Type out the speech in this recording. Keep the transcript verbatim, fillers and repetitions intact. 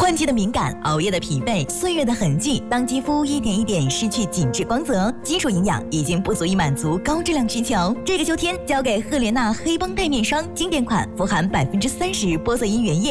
换季的敏感，熬夜的疲惫，岁月的痕迹，当肌肤一点一点失去紧致光泽，基础营养已经不足以满足高质量需求。这个秋天，交给赫莲娜黑绷带面霜经典款，富含百分之三十玻色因原液。